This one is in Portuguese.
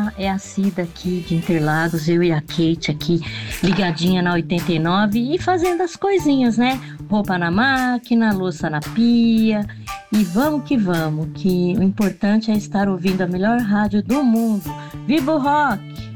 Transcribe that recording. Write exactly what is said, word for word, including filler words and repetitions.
Olá, é a Cida aqui de Interlagos, eu e a Kate aqui, ligadinha na oitenta e nove e fazendo as coisinhas, né? Roupa na máquina, louça na pia e vamos que vamos, que o importante é estar ouvindo a melhor rádio do mundo. Viva o rock!